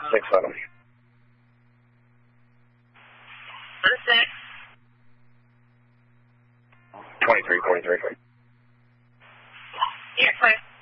6 on them. For 6. 23. You're clear.